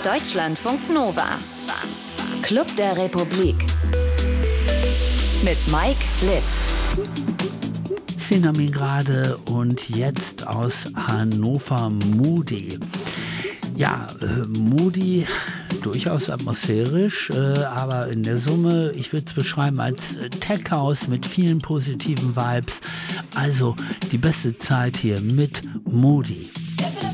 Deutschlandfunk Nova. Club der Republik. Mit Mike Litt. Sinamigrade und jetzt aus Hannover Moody. Ja, Moody, durchaus atmosphärisch, aber in der Summe, ich würde es beschreiben als Tech-House mit vielen positiven Vibes. Also die beste Zeit hier mit Moody.